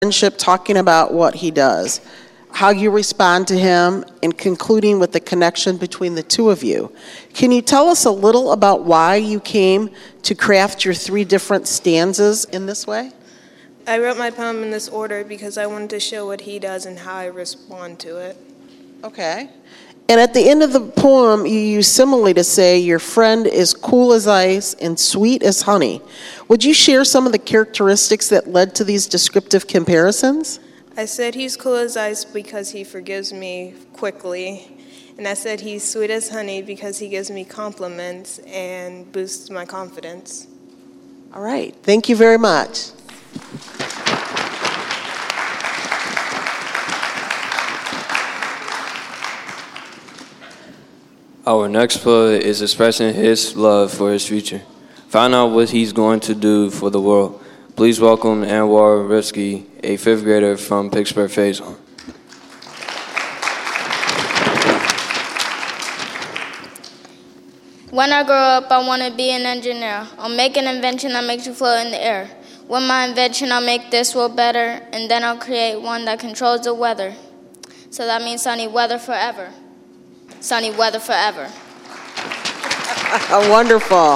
friendship, talking about what he does, how you respond to him, and concluding with the connection between the two of you. Can you tell us a little about why you came to craft your 3 different stanzas in this way? I wrote my poem in this order because I wanted to show what he does and how I respond to it. Okay. And at the end of the poem, you use simile to say your friend is cool as ice and sweet as honey. Would you share some of the characteristics that led to these descriptive comparisons? I said he's cool as ice because he forgives me quickly. And I said he's sweet as honey because he gives me compliments and boosts my confidence. All right. Thank you very much. Our next poet is expressing his love for his future. Find out what he's going to do for the world. Please welcome Anwar Rifsky, a 5th grader from Pittsburgh Faison. When I grow up, I want to be an engineer. I'll make an invention that makes you float in the air. With my invention, I'll make this world better, and then I'll create one that controls the weather. So that means sunny weather forever. Sunny weather forever. Wonderful.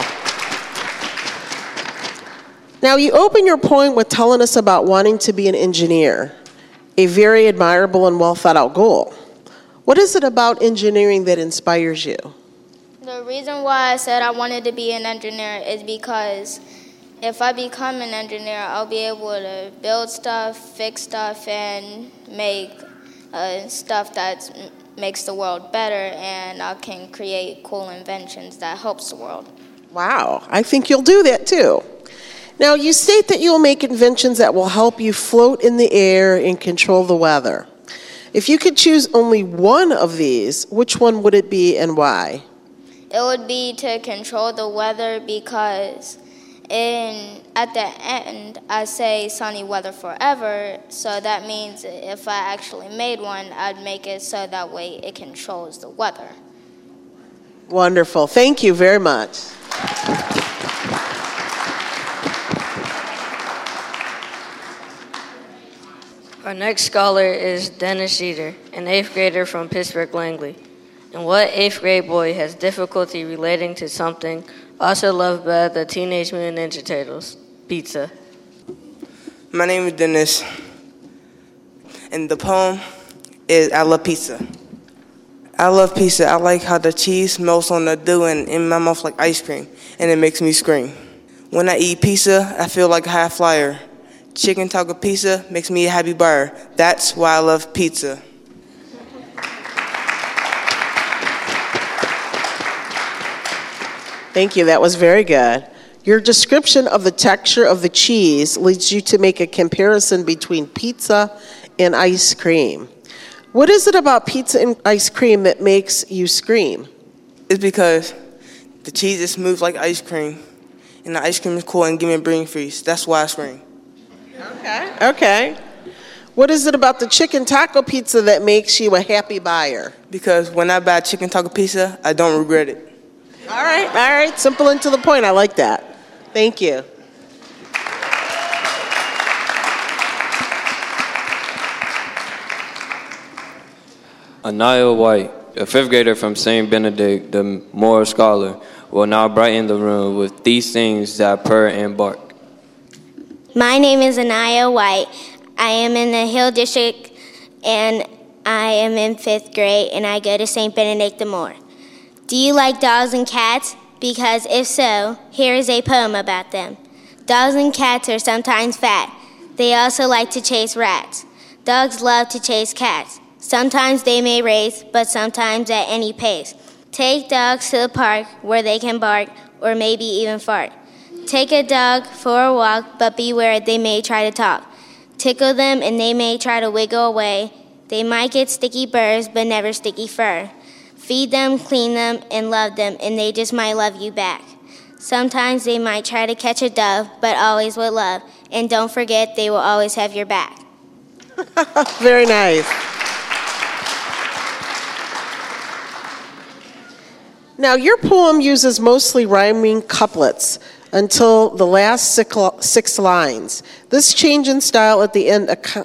Now, you open your poem with telling us about wanting to be an engineer, a very admirable and well thought out goal. What is it about engineering that inspires you? The reason why I said I wanted to be an engineer is because if I become an engineer, I'll be able to build stuff, fix stuff, and make stuff that makes the world better, and I can create cool inventions that helps the world. Wow, I think you'll do that too. Now, you state that you'll make inventions that will help you float in the air and control the weather. If you could choose only one of these, which one would it be and why? It would be to control the weather because at the end, I say sunny weather forever, so that means if I actually made one, I'd make it so that way it controls the weather. Wonderful. Thank you very much. Our next scholar is Dennis Jeter, an 8th grader from Pittsburgh Langley. And what 8th grade boy has difficulty relating to something also loved by the Teenage Mutant Ninja Turtles? Pizza. My name is Dennis, and the poem is I Love Pizza. I love pizza. I like how the cheese melts on the dough and in my mouth like ice cream, and it makes me scream. When I eat pizza, I feel like a high flyer. Chicken taco pizza makes me a happy buyer. That's why I love pizza. Thank you. That was very good. Your description of the texture of the cheese leads you to make a comparison between pizza and ice cream. What is it about pizza and ice cream that makes you scream? It's because the cheese is smooth like ice cream, and the ice cream is cool and give me a brain freeze. That's why I scream. Okay. What is it about the chicken taco pizza that makes you a happy buyer? Because when I buy chicken taco pizza, I don't regret it. All right. Simple and to the point. I like that. Thank you. Anaya White, a 5th grader from St. Benedict, the Moore Scholar, will now brighten the room with these things that purr and bark. My name is Anaya White. I am in the Hill District, and I am in 5th grade, and I go to St. Benedict the Moore. Do you like dogs and cats? Because if so, here is a poem about them. Dogs and cats are sometimes fat. They also like to chase rats. Dogs love to chase cats. Sometimes they may race, but sometimes at any pace. Take dogs to the park where they can bark or maybe even fart. Take a dog for a walk, but beware they may try to talk. Tickle them and they may try to wiggle away. They might get sticky burrs, but never sticky fur. Feed them, clean them, and love them, and they just might love you back. Sometimes they might try to catch a dove, but always with love. And don't forget, they will always have your back. Very nice. Now, your poem uses mostly rhyming couplets. until the last six lines. This change in style at the end